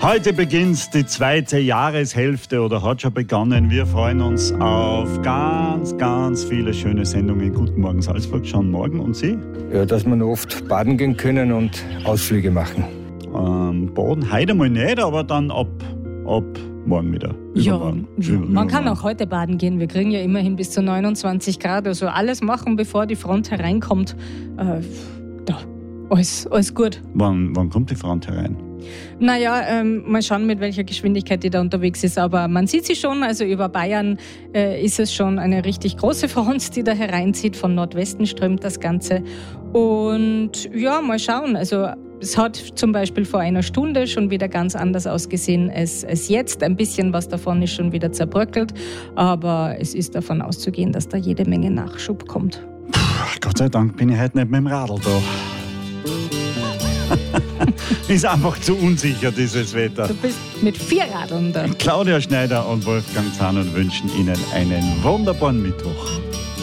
Heute beginnt die zweite Jahreshälfte oder hat schon begonnen. Wir freuen uns auf ganz, ganz viele schöne Sendungen. Guten Morgen Salzburg, schon morgen. Und Sie? Ja, dass wir noch oft baden gehen können und Ausflüge machen. Baden heute mal nicht, aber dann ab morgen wieder. Man kann auch heute baden gehen. Wir kriegen ja immerhin bis zu 29 Grad. Also alles machen, bevor die Front hereinkommt. Alles gut. Wann kommt die Front herein? Naja, mal schauen, mit welcher Geschwindigkeit die da unterwegs ist. Aber man sieht sie schon, also über Bayern ist es schon eine richtig große Front, die da hereinzieht. Von Nordwesten strömt das Ganze. Und ja, mal schauen. Also es hat zum Beispiel vor einer Stunde schon wieder ganz anders ausgesehen als jetzt. Ein bisschen was davon ist schon wieder zerbröckelt. Aber es ist davon auszugehen, dass da jede Menge Nachschub kommt. Gott sei Dank bin ich heute nicht mit dem Radl da. Ist einfach zu unsicher, dieses Wetter. Du bist mit 4 Radeln da. Claudia Schneider und Wolfgang Zahn und wünschen Ihnen einen wunderbaren Mittwoch.